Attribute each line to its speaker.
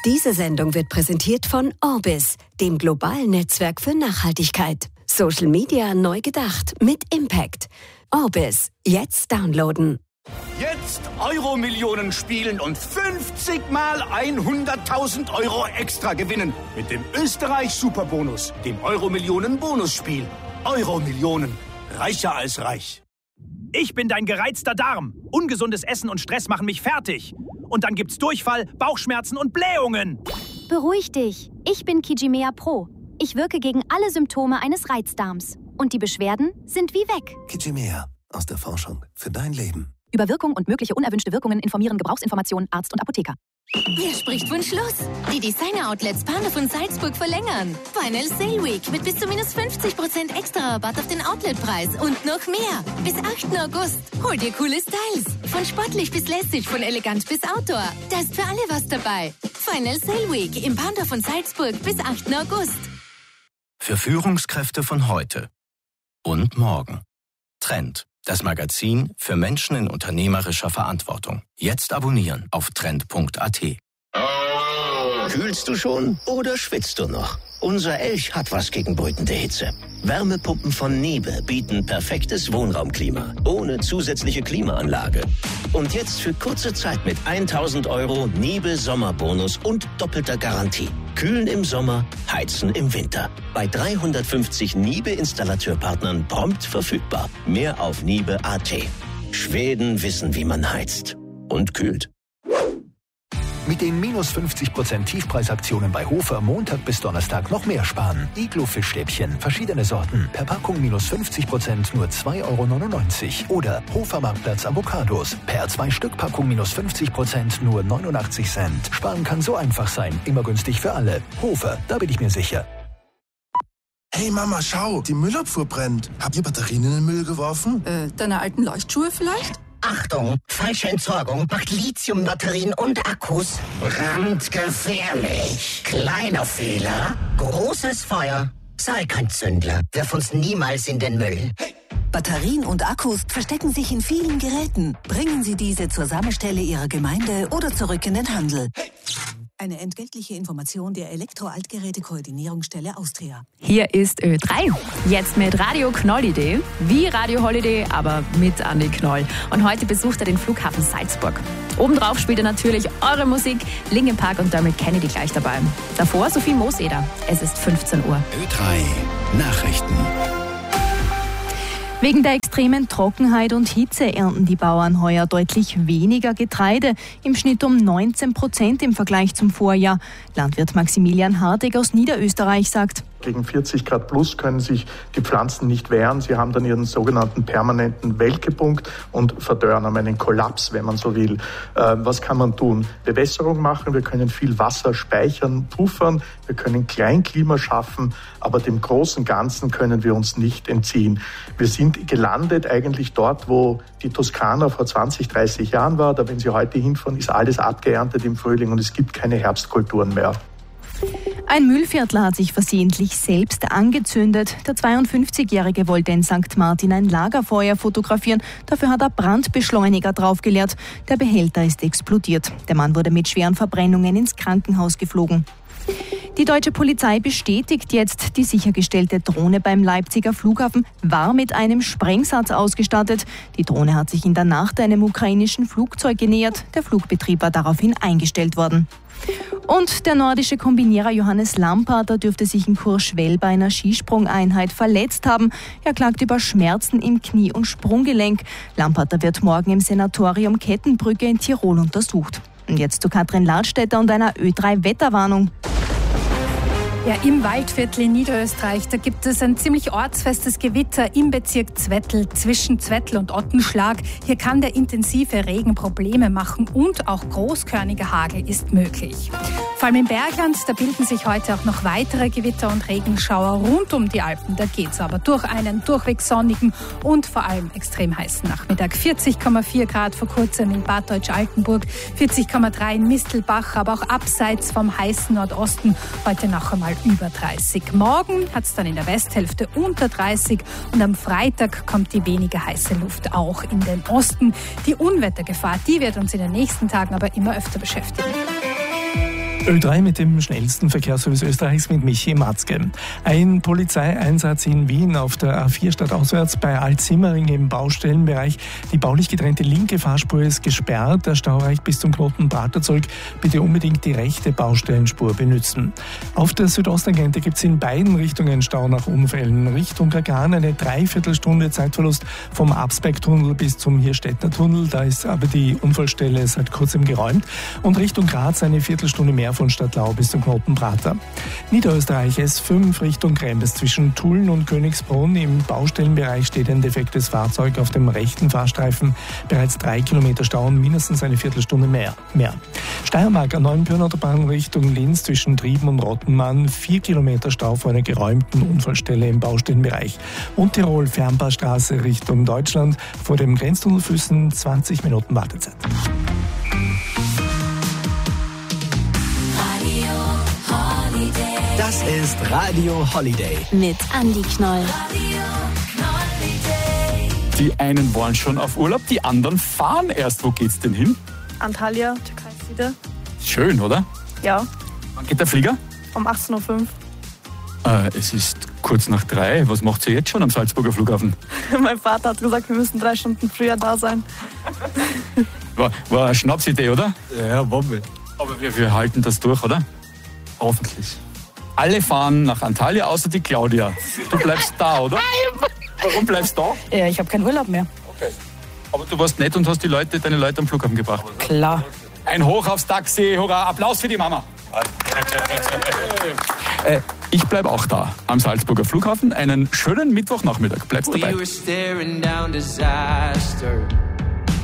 Speaker 1: Diese Sendung wird präsentiert von Orbis, dem globalen Netzwerk für Nachhaltigkeit. Social Media neu gedacht mit Impact. Orbis, jetzt downloaden.
Speaker 2: Jetzt Euro-Millionen spielen und 50 mal 100.000 Euro extra gewinnen. Mit dem Österreich-Superbonus, dem Euro-Millionen-Bonusspiel. Euro-Millionen, reicher als reich.
Speaker 3: Ich bin dein gereizter Darm. Ungesundes Essen und Stress machen mich fertig. Und dann gibt's Durchfall, Bauchschmerzen und Blähungen.
Speaker 4: Beruhig dich. Ich bin Kijimea Pro. Ich wirke gegen alle Symptome eines Reizdarms. Und die Beschwerden sind wie weg.
Speaker 5: Kijimea. Aus der Forschung für dein Leben.
Speaker 4: Über Wirkung und mögliche unerwünschte Wirkungen informieren Gebrauchsinformationen Arzt und Apotheker.
Speaker 6: Wer spricht von Schluss? Die Designer-Outlets Bahnhof und Salzburg verlängern. Final Sale Week mit bis zu minus 50% extra Rabatt auf den Outletpreis und noch mehr. Bis 8. August. Hol dir coole Styles. Von sportlich bis lässig, von elegant bis Outdoor. Da ist für alle was dabei. Final Sale Week im Bahnhof und Salzburg bis 8. August.
Speaker 5: Für Führungskräfte von heute und morgen. Trend. Das Magazin für Menschen in unternehmerischer Verantwortung. Jetzt abonnieren auf trend.at.
Speaker 7: Kühlst du schon oder schwitzt du noch? Unser Elch hat was gegen brütende Hitze. Wärmepumpen von Niebe bieten perfektes Wohnraumklima, ohne zusätzliche Klimaanlage. Und jetzt für kurze Zeit mit 1.000 Euro Niebe Sommerbonus und doppelter Garantie. Kühlen im Sommer, heizen im Winter. Bei 350 Niebe-Installateurpartnern prompt verfügbar. Mehr auf Niebe.at. Schweden wissen, wie man heizt. Und kühlt.
Speaker 8: Mit den minus 50% Tiefpreisaktionen bei Hofer Montag bis Donnerstag noch mehr sparen. Iglo-Fischstäbchen, verschiedene Sorten, per Packung minus 50% nur 2,99 Euro. Oder Hofer Marktplatz Avocados, per 2-Stück-Packung minus 50% nur 89 Cent. Sparen kann so einfach sein, immer günstig für alle. Hofer, da bin ich mir sicher.
Speaker 9: Hey Mama, schau, die Müllabfuhr brennt. Habt ihr Batterien in den Müll geworfen?
Speaker 10: Deine alten Leuchtschuhe vielleicht?
Speaker 11: Achtung, falsche Entsorgung macht Lithiumbatterien und Akkus brandgefährlich. Kleiner Fehler, großes Feuer. Sei kein Zündler, wirf uns niemals in den Müll.
Speaker 12: Hey. Batterien und Akkus verstecken sich in vielen Geräten. Bringen Sie diese zur Sammelstelle Ihrer Gemeinde oder zurück in den Handel. Hey. Eine entgeltliche Information der Elektro-Altgeräte-Koordinierungsstelle Austria.
Speaker 13: Hier ist Ö3. Jetzt mit Radio Knoll-Idee. Wie Radio Holiday, aber mit Andi Knoll. Und heute besucht er den Flughafen Salzburg. Obendrauf spielt er natürlich eure Musik. Linkin Park und Dermot Kennedy gleich dabei. Davor Sophie Mooseder. Es ist 15 Uhr.
Speaker 5: Ö3 Nachrichten.
Speaker 14: Wegen der extremen Trockenheit und Hitze ernten die Bauern heuer deutlich weniger Getreide, im Schnitt um 19% im Vergleich zum Vorjahr. Landwirt Maximilian Hartig aus Niederösterreich sagt:
Speaker 15: Gegen 40 Grad plus können sich die Pflanzen nicht wehren. Sie haben dann ihren sogenannten permanenten Welkepunkt und verdörren, haben einen Kollaps, wenn man so will. Was kann man tun? Bewässerung machen, wir können viel Wasser speichern, puffern, wir können Kleinklima schaffen, aber dem großen Ganzen können wir uns nicht entziehen. Wir sind gelandet eigentlich dort, wo die Toskana vor 20, 30 Jahren war. Da, wenn Sie heute hinfahren, ist alles abgeerntet im Frühling und es gibt keine Herbstkulturen mehr.
Speaker 14: Ein Müllviertler hat sich versehentlich selbst angezündet. Der 52-Jährige wollte in St. Martin ein Lagerfeuer fotografieren. Dafür hat er Brandbeschleuniger draufgeleert. Der Behälter ist explodiert. Der Mann wurde mit schweren Verbrennungen ins Krankenhaus geflogen. Die deutsche Polizei bestätigt jetzt, die sichergestellte Drohne beim Leipziger Flughafen war mit einem Sprengsatz ausgestattet. Die Drohne hat sich in der Nacht einem ukrainischen Flugzeug genähert. Der Flugbetrieb war daraufhin eingestellt worden. Und der nordische Kombinierer Johannes Lamparter dürfte sich in Courchevel bei einer Skisprungeinheit verletzt haben. Er klagt über Schmerzen im Knie- und Sprunggelenk. Lamparter wird morgen im Sanatorium Kettenbrücke in Tirol untersucht. Und jetzt zu Katrin Ladstätter und einer Ö3-Wetterwarnung.
Speaker 16: Ja, im Waldviertel in Niederösterreich, da gibt es ein ziemlich ortsfestes Gewitter im Bezirk Zwettl, zwischen Zwettl und Ottenschlag. Hier kann der intensive Regen Probleme machen und auch großkörniger Hagel ist möglich. Vor allem im Bergland, da bilden sich heute auch noch weitere Gewitter und Regenschauer rund um die Alpen. Da geht es aber durch einen durchweg sonnigen und vor allem extrem heißen Nachmittag. 40,4 Grad vor kurzem in Bad Deutsch-Altenburg, 40,3 in Mistelbach, aber auch abseits vom heißen Nordosten heute noch einmal über 30. Morgen hat es dann in der Westhälfte unter 30 und am Freitag kommt die weniger heiße Luft auch in den Osten. Die Unwettergefahr, die wird uns in den nächsten Tagen aber immer öfter beschäftigen.
Speaker 17: Ö3 mit dem schnellsten Verkehrsservice Österreichs mit Michi Matzke. Ein Polizeieinsatz in Wien auf der A4 stadtauswärts bei Alt-Simmering im Baustellenbereich. Die baulich getrennte linke Fahrspur ist gesperrt. Der Stau reicht bis zum Knoten Prater zurück. Bitte unbedingt die rechte Baustellenspur benutzen. Auf der Südosttangente gibt es in beiden Richtungen Stau nach Unfällen. Richtung Kagan eine Dreiviertelstunde Zeitverlust vom Absbergtunnel bis zum Hirstettner Tunnel. Da ist aber die Unfallstelle seit kurzem geräumt. Und Richtung Graz eine Viertelstunde mehr von Stadtlau bis zum Knoten Prater. Niederösterreich S5 Richtung Krembes zwischen Tulln und Königsbrunn. Im Baustellenbereich steht ein defektes Fahrzeug auf dem rechten Fahrstreifen. Bereits 3 Kilometer Stau und mindestens eine Viertelstunde mehr. Steiermark an Neuenbürn-Autobahn Richtung Linz zwischen Trieben und Rottenmann. 4 Kilometer Stau vor einer geräumten Unfallstelle im Baustellenbereich. Und Tirol Fernbahnstraße Richtung Deutschland vor dem Grenztunnel Füssen 20 Minuten Wartezeit.
Speaker 18: Das ist Radio Holiday.
Speaker 1: Mit Andi Knoll.
Speaker 19: Die einen waren schon auf Urlaub, die anderen fahren erst. Wo geht's denn hin?
Speaker 20: Antalya, Türkei wieder.
Speaker 19: Schön, oder?
Speaker 20: Ja.
Speaker 19: Wann geht der Flieger?
Speaker 20: Um 18.05 Uhr.
Speaker 19: Es ist kurz nach 3. Was macht ihr jetzt schon am Salzburger Flughafen?
Speaker 20: Mein Vater hat gesagt, wir müssen 3 Stunden früher da sein.
Speaker 19: War eine Schnapsidee, oder?
Speaker 21: Ja, Bombe.
Speaker 19: Aber wir halten das durch, oder?
Speaker 21: Hoffentlich.
Speaker 19: Alle fahren nach Antalya, außer die Claudia. Du bleibst da, oder? Warum bleibst du da?
Speaker 20: Ja, ich habe keinen Urlaub mehr.
Speaker 19: Okay. Aber du warst nett und hast deine Leute am Flughafen gebracht.
Speaker 20: Klar.
Speaker 19: Ein Hoch aufs Taxi, hurra, Applaus für die Mama. Ich bleibe auch da am Salzburger Flughafen. Einen schönen Mittwochnachmittag. Bleibst dabei.